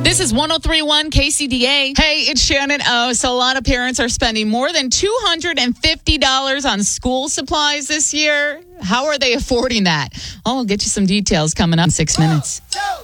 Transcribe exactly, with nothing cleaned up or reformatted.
This is one oh three point one K C D A. Hey, it's Shannon O. So a lot of parents are spending more than two hundred fifty dollars on school supplies this year. How are they affording that? Oh, I'll get you some details coming up in six minutes. One, two.